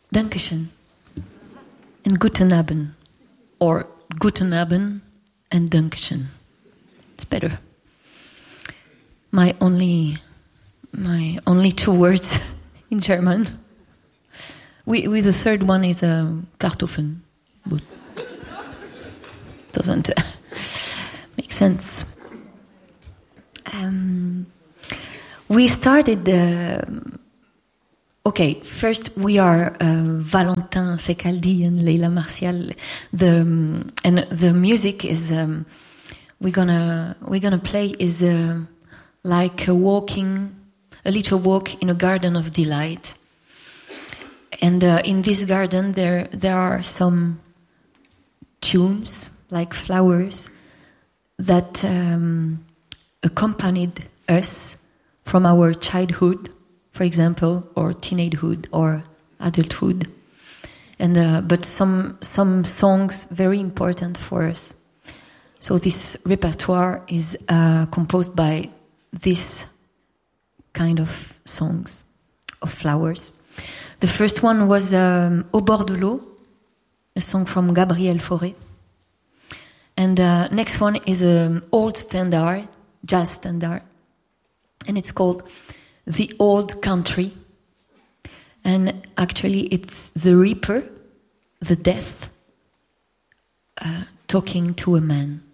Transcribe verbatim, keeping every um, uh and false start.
Dankeschön. And guten Abend. Or guten Abend and Dankeschön. It's better. My only, my only two words in German. We, we the third one is uh, Kartoffeln. But doesn't uh, make sense. Um, we started. Uh, okay, first we are uh, Valentin Secaldi and Leila Martial. The um, and the music is um, we're gonna we're gonna play is uh, like a walking, a little walk in a garden of delight. And uh, in this garden, there there are some tunes like flowers that um, accompanied us from our childhood, for example, or teenagehood or adulthood, and uh, but some some songs very important for us. So this repertoire is uh, composed by this kind of songs of flowers. The first one was um, Au bord de l'eau, a song from Gabriel Fauré. And uh, next one is an old standard, jazz standard, and it's called The Old Country. And actually it's the reaper, the death, uh, talking to a man.